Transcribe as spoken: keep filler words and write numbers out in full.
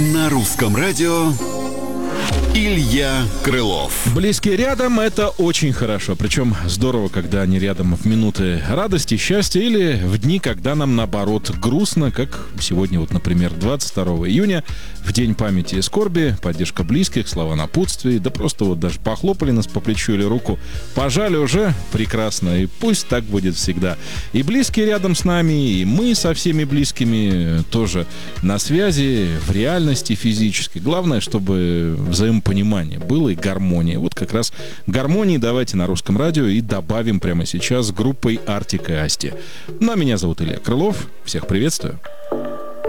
На русском радио Илья Крылов. Близкие рядом — это очень хорошо. Причем здорово, когда они рядом в минуты радости, счастья или в дни, когда нам, наоборот, грустно, как сегодня, вот, например, двадцать второго июня, в День памяти и скорби, поддержка близких, слова напутствия, да просто вот даже похлопали нас по плечу или руку, пожали уже прекрасно, и пусть так будет всегда. И близкие рядом с нами, и мы со всеми близкими тоже на связи, в реальности физически. Главное, чтобы взаимопонимание было и гармония. Вот как раз гармонии давайте на русском радио и добавим прямо сейчас с группой Артик и Асти. Ну а меня зовут Илья Крылов. Всех приветствую.